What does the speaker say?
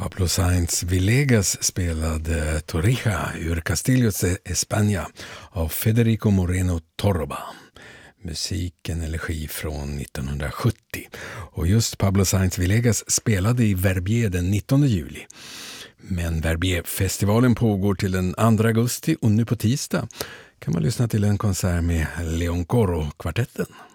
Pablo Sáenz Villegas spelade Torrija ur Castillos de España av Federico Moreno Torroba. Musiken är regi från 1970. Och just Pablo Sáenz Villegas spelade i Verbier den 19 juli. Men Verbier-festivalen pågår till den 2 augusti och nu på tisdag kan man lyssna till en konsert med Leon Coro-kvartetten.